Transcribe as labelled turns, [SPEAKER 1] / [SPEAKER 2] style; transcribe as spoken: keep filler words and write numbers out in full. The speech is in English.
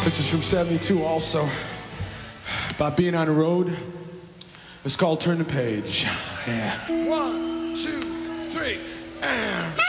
[SPEAKER 1] This is from seventy-two also, about being on the road. It's called Turn the Page. Yeah. One, two, three, and...